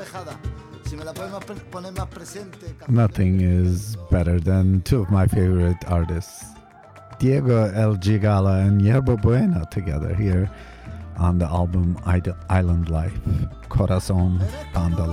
Nothing is better than two of my favorite artists, Diego El Gigala and Yerba Buena, together here on the album Island Life, Corazon Panda.